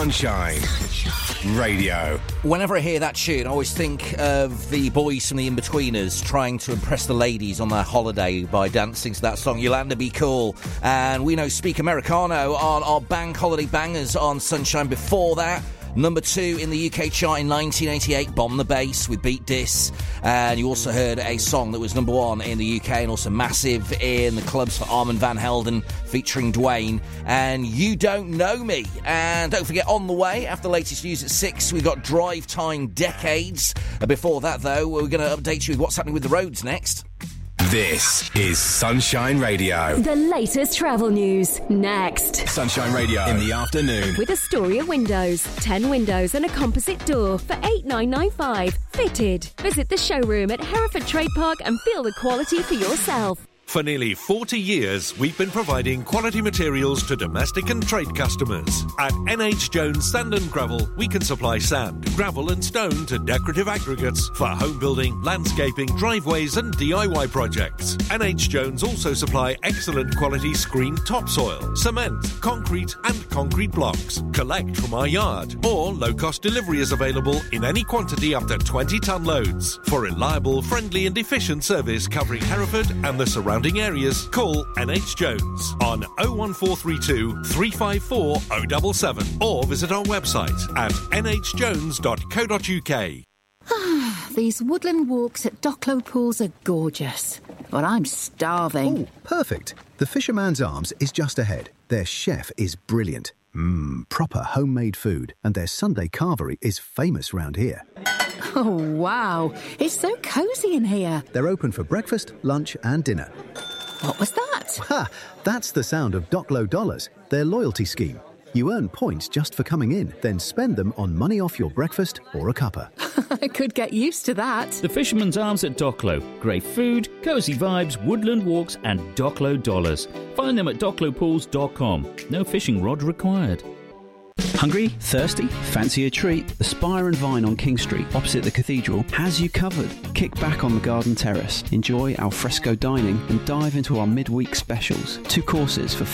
Sunshine Radio. Whenever I hear that tune, I always think of the boys from the In-Betweeners trying to impress the ladies on their holiday by dancing to that song, Yolanda Be Cool. And we know Speak Americano on our bank holiday bangers on Sunshine. Before that, number 2 in the UK chart in 1988, Bomb the Bass with Beat Dis. And you also heard a song that was number 1 in the UK and also massive in the clubs for Armand Van Helden featuring Dwayne. And You Don't Know Me. And don't forget, on the way, after the latest news at 6, we got Drive Time Decades. Before that, though, we're going to update you with what's happening with the roads next. This is Sunshine Radio. The latest travel news, next. Sunshine Radio in the afternoon. With Astoria Windows. 10 windows and a composite door for $8,995. Fitted. Visit the showroom at Hereford Trade Park and feel the quality for yourself. For nearly 40 years, we've been providing quality materials to domestic and trade customers. At NH Jones Sand and Gravel, we can supply sand, gravel and stone to decorative aggregates for home building, landscaping, driveways and DIY projects. NH Jones also supply excellent quality screened topsoil, cement, concrete and concrete blocks. Collect from our yard, or low-cost delivery is available in any quantity up to 20-ton loads. For reliable, friendly and efficient service covering Hereford and the surrounding areas, call NH Jones on 01432 354 077 or visit our website at nhjones.co.uk. These woodland walks at Docklow Pools are gorgeous, but I'm starving. Oh, perfect. The Fisherman's Arms is just ahead. Their chef is brilliant. Proper homemade food, and their Sunday carvery is famous round here. Oh, wow. It's so cosy in here. They're open for breakfast, lunch and dinner. What was that? Ha! That's the sound of Docklow Dollars, their loyalty scheme. You earn points just for coming in, then spend them on money off your breakfast or a cuppa. I could get used to that. The Fisherman's Arms at Docklow. Great food, cosy vibes, woodland walks and Docklow Dollars. Find them at docklowpools.com. No fishing rod required. Hungry? Thirsty? Fancy a treat? The Spire and Vine on King Street, opposite the cathedral, has you covered. Kick back on the garden terrace, enjoy al fresco dining and dive into our midweek specials. 2 courses for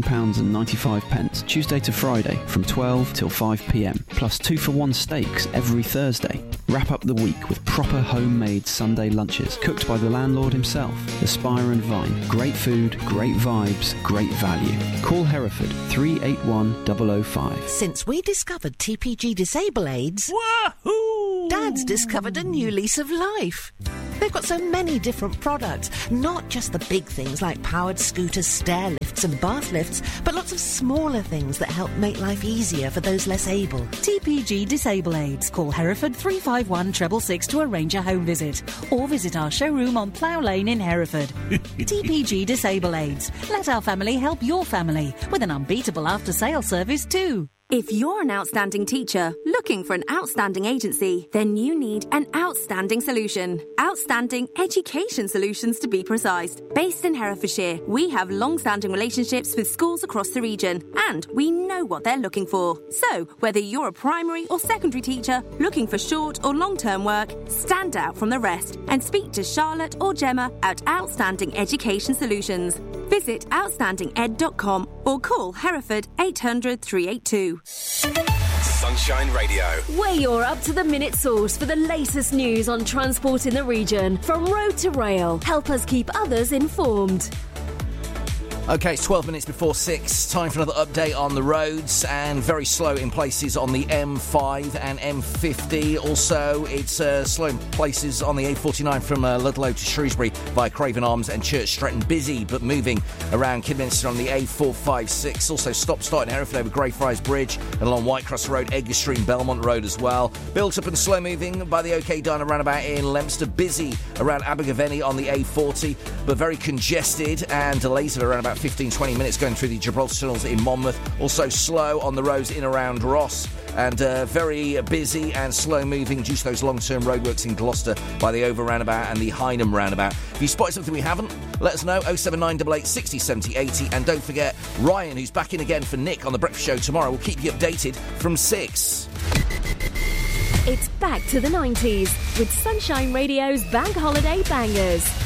£14.95, Tuesday to Friday from 12 till 5pm, plus 2-for-1 steaks every Thursday. Wrap up the week with proper homemade Sunday lunches, cooked by the landlord himself. The Spire and Vine. Great food, great vibes, great value. Call Hereford 381 005. Since we discovered TPG Disable Aids, Wahoo! Dad's discovered a new lease of life. They've got so many different products, not just the big things like powered scooters, stair lifts and bath lifts, but lots of smaller things that help make life easier for those less able. TPG Disable Aids. Call Hereford 351 666 to arrange a home visit, or visit our showroom on Plough Lane in Hereford. TPG Disable Aids. Let our family help your family with an unbeatable after-sales service too. If you're an outstanding teacher looking for an outstanding agency, then you need an outstanding solution. Outstanding Education Solutions, to be precise. Based in Herefordshire, we have long-standing relationships with schools across the region, and we know what they're looking for. So, whether you're a primary or secondary teacher looking for short or long-term work, stand out from the rest and speak to Charlotte or Gemma at Outstanding Education Solutions. Visit outstandinged.com or call Hereford 800 382. Sunshine Radio. We're your up-to-the-minute source for the latest news on transport in the region, from road to rail. Help us keep others informed. OK, it's 12 minutes before 6. Time for another update on the roads, and very slow in places on the M5 and M50. Also, it's slow in places on the A49 from Ludlow to Shrewsbury via Craven Arms and Church Stretton. Busy, but moving around Kidminster on the A456. Also, stop-start in Hereford over Greyfriars Bridge and along Whitecross Road, Edgar Street and Belmont Road as well. Built up and slow-moving by the OK Diner roundabout in Leominster. Busy around Abergavenny on the A40, but very congested and delays of around about 15-20 minutes going through the Gibraltar tunnels in Monmouth. Also slow on the roads in around Ross, and very busy and slow moving due to those long-term roadworks in Gloucester by the Over roundabout and the Hynham roundabout. If you spotted something we haven't, let us know. 07988 60 70 80. And don't forget, Ryan, who's back in again for Nick on The Breakfast Show tomorrow, will keep you updated from 6. It's back to the 90s with Sunshine Radio's Bank Holiday Bangers.